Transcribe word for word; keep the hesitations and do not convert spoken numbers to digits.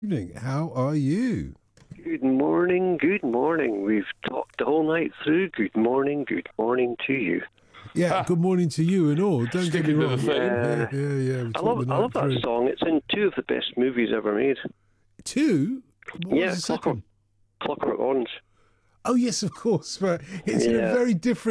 Evening. How are you? Good morning, good morning. We've talked the whole night through. Good morning, good morning to you. Yeah, Ah. good morning to you and all. Don't get me Sticking to the wrong. theme. Yeah, Yeah. yeah, yeah. We I talked love, the I night love that through. song. It's in two of the best movies ever made. Two? What Yeah, was the second? Clockwork, Clockwork Orange. Oh, yes, of course. But it's in a Yeah. very different